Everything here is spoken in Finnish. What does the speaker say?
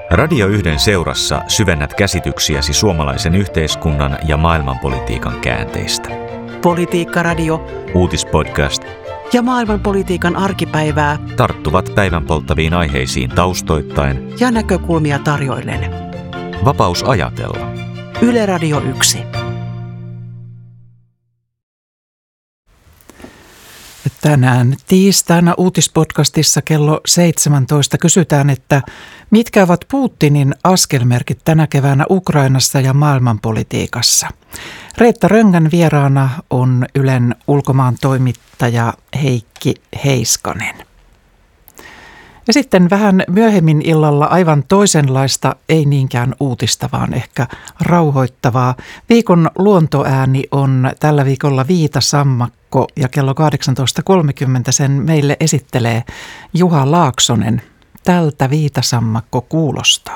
Radio 1 seurassa syvennät käsityksiäsi suomalaisen yhteiskunnan ja maailmanpolitiikan käänteistä. Politiikkaradio, uutispodcast ja maailmanpolitiikan arkipäivää tarttuvat päivän polttaviin aiheisiin taustoittain ja näkökulmia tarjoillen. Vapaus ajatella. Yle Radio 1. Tänään tiistaina uutispodcastissa kello 17 kysytään, että mitkä ovat Putinin askelmerkit tänä keväänä Ukrainassa ja maailmanpolitiikassa. Reetta Röngän vieraana on Ylen ulkomaan toimittaja Heikki Heiskanen. Ja sitten vähän myöhemmin illalla aivan toisenlaista, ei niinkään uutista, vaan ehkä rauhoittavaa. Viikon luontoääni on tällä viikolla Viitasammakko ja kello 18.30 sen meille esittelee Juha Laaksonen. Tältä Viitasammakko kuulostaa.